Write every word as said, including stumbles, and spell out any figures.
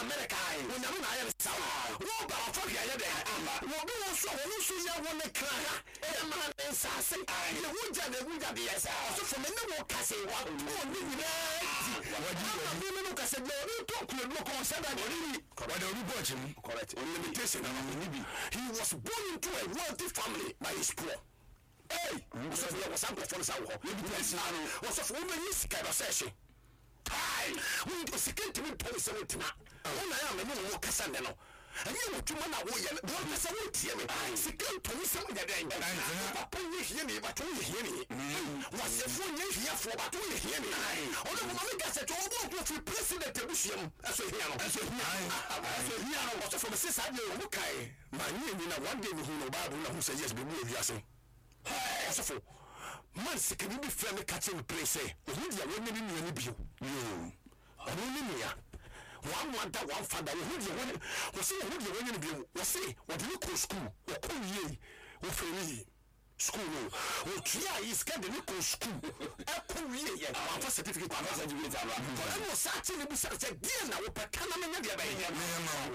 America wo nyame na aye sa wo ba fa hia ye de wo bi wo so wo so ya wo ne kra e ma na nsase ye wo ja de wo ja de yes so for me ne wo kase wa wo ni ni na wa ji wo ni no kase de o to ku no ko se da ni wa de obi boch mu correct on limitation na ni bi he was born into a wealthy family by his poor. Hey, what's up? What's up? What's up? What's up? Woman is kind of session. Hi, we the second to me police and tina. When I am a new Cassandra. And you want to man away and what is a wood here? Second police and the day. Papa, you hear me, but you hear me. What's the phone you hear for? But you hear me. All the woman gets it all over for President Busham. As a hero, as a hero, what's from a sister? Okay, my name in a one day who know Bible who says yes, be moved. Asofo man sekani bi frame catching place say ohu dia woni ni nua ni bio yo onu ni nua one mother one father ohu dia woni wo say ohu dia woni ni bio wo say wo de ko school wo ko yie wo feri school no wo tia is ka de ko school e ko yie ye wa fa certificate wa fa certificate ala ko e mo sa ti ni bi sa say dia na wo pe kana me nya dia ba ye